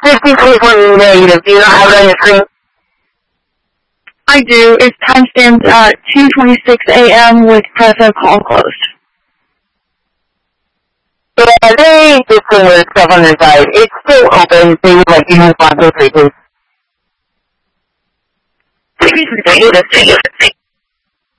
54 negative. Do you not have it on your screen? I do. Its timestamps at 2:26 a.m. with Presso call closed. Yeah, they did some weird stuff on their side. It's still open. They would like you to respond to it, please.